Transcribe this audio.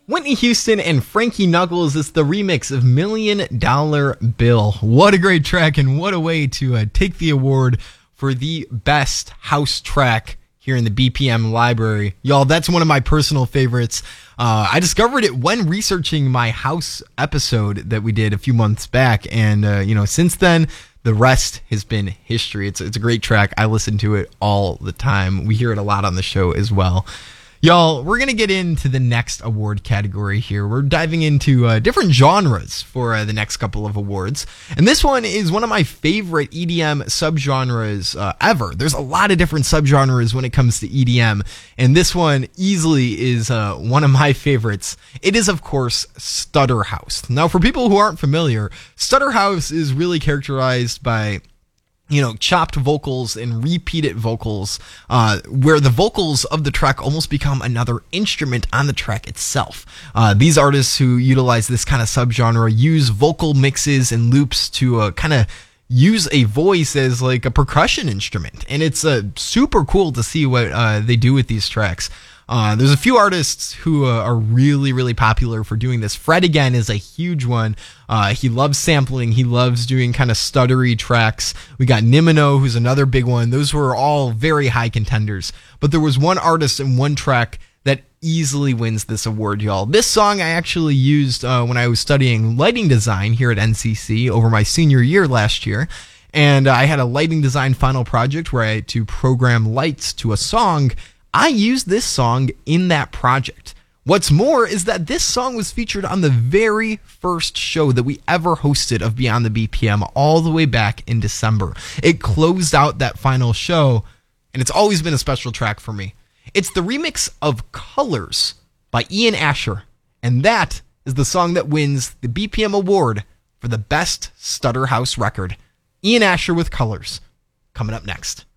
Whitney Houston and Frankie Knuckles is the remix of $1 Million Bill. What a great track, and what a way to take the award for the best house track here in the BPM library. Y'all, that's one of my personal favorites. I discovered it when researching my house episode that we did a few months back, and since then, the rest has been history. It's a great track. I listen to it all the time. We hear it a lot on the show as well. Y'all, we're going to get into the next award category here. We're diving into different genres for the next couple of awards. And this one is one of my favorite EDM subgenres ever. There's a lot of different subgenres when it comes to EDM. And this one easily is one of my favorites. It is, of course, Stutter House. Now, for people who aren't familiar, Stutter House is really characterized by chopped vocals and repeated vocals, where the vocals of the track almost become another instrument on the track itself. These artists who utilize this kind of subgenre use vocal mixes and loops to kind of use a voice as like a percussion instrument. And it's super cool to see what they do with these tracks. There's a few artists who are really, really popular for doing this. Fred, again, is a huge one. He loves sampling. He loves doing kind of stuttery tracks. We got Nimino, who's another big one. Those were all very high contenders. But there was one artist and one track that easily wins this award, y'all. This song I actually used when I was studying lighting design here at NCC over my senior year last year. And I had a lighting design final project where I had to program lights to a song. I used this song in that project. What's more is that this song was featured on the very first show that we ever hosted of Beyond the BPM all the way back in December. It closed out that final show, and it's always been a special track for me. It's the remix of Colors by Ian Asher, and that is the song that wins the BPM award for the best Stutter House record. Ian Asher with Colors, coming up next.